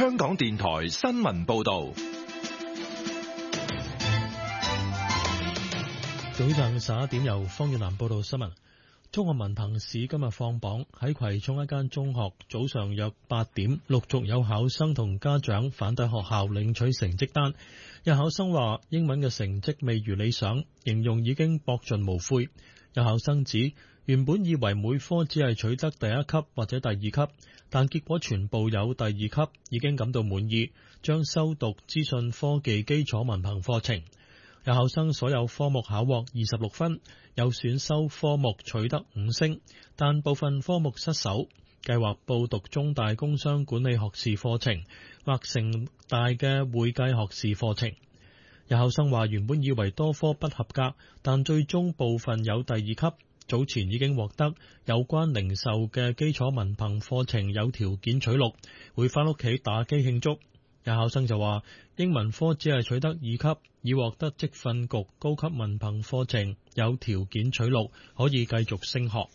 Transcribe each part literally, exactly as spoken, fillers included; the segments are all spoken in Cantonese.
香港電台新聞報道。 早上十一點，由方遠南報道新聞。中學文憑試今日放榜，喺葵涌一間中學，早上約八點，陸續有考生同家長返抵學校領取成績單。有考生話英文嘅成績未如理想，形容已經博盡無悔。有考生指原本以為每科只係取得第一級或者第二級，但結果全部有第二級，已經感到滿意，將修讀資訊科技基礎文憑課程。有考生所有科目考獲二十六分，有選修科目取得五星，但部分科目失手，計劃報讀中大工商管理學士課程或城大嘅會計學士課程。有考生話原本以為多科不合格，但最終部分有第二級，早前已經獲得有關零售嘅基礎文憑課程有條件取錄，會返屋企打機慶祝。有考生就話英文科只係取得二級，已獲得職訓局高級文憑課程有條件取錄，可以繼續升學。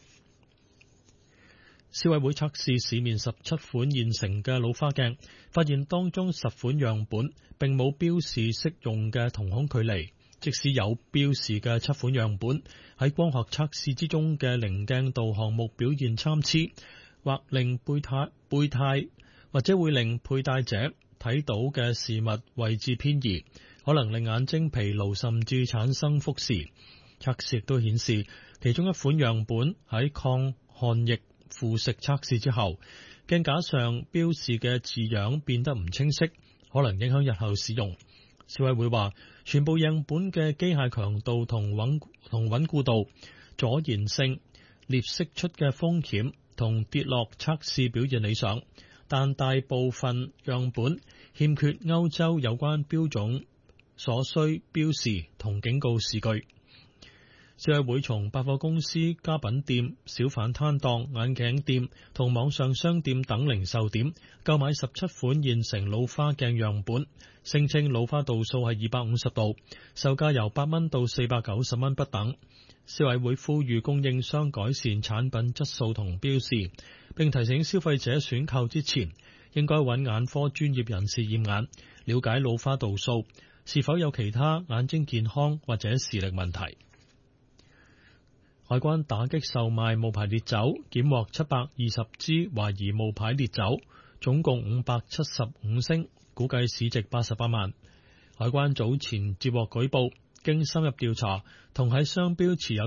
消委會測試市面十七款現成嘅老花鏡，發現當中十款樣本並冇標示適用嘅瞳孔距離，即使有標示嘅七款樣本喺光學測試之中嘅零鏡度項目表現參差，或令背態背態或者會令佩戴者睇到嘅事物位置偏移，可能令眼睛疲勞甚至產生複視。測試亦都顯示，其中一款樣本喺抗汗液腐蝕測試之後，鏡架上標示嘅字樣變得唔清晰，可能影響日後使用。消委會話，全部樣本嘅機械強度同穩同穩固度、阻燃性、裂釋出嘅風險同跌落測試表現理想，但大部分樣本欠缺歐洲有關標準所需標示同警告視據。消委會從百貨公司、家品店、小販攤檔、眼鏡店同網上商店等零售點購買十七款現成老花鏡樣本，聲稱老花度數係二百五十度，售價由八蚊到四百九十蚊不等。消委會呼籲供應商改善產品質素同標示，並提醒消費者選購之前應該揾眼科專業人士驗眼，了解老花度數是否有其他眼睛健康或者視力問題。海關打擊售賣冒牌烈酒，檢獲七百二十支懷疑冒牌烈酒，總共五百七十五升，估計市值八十八萬。海關早前接獲舉報，經深入調查，同喺商標持有